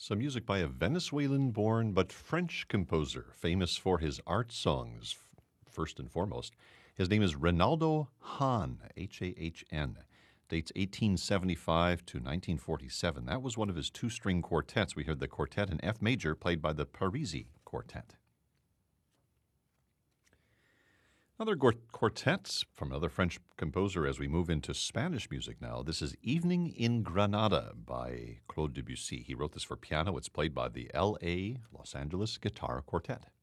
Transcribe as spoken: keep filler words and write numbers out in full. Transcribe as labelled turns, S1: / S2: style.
S1: Some music by a Venezuelan-born but French composer, famous for his art songs, f- first and foremost. His name is Reynaldo Hahn, H A H N. Dates eighteen seventy-five to nineteen forty-seven. That was one of his two-string quartets. We heard the quartet in F major played by the Parisi Quartet. Another quartet from another French composer as we move into Spanish music now. This is Evening in Granada by Claude Debussy. He wrote this for piano. It's played by the L A Los Angeles Guitar Quartet.